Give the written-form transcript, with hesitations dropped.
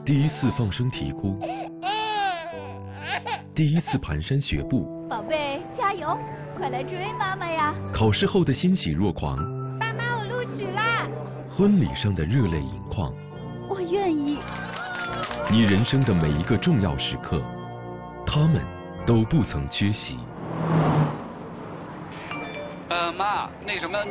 第一次放声啼哭，第一次蹒跚学步， 宝贝，加油，快来追妈妈呀！ 考试后的欣喜若狂， 爸妈，我录取啦！ 婚礼上的热泪盈眶， 我愿意。 你人生的每一个重要时刻，他们都不曾缺席。 妈，那什么，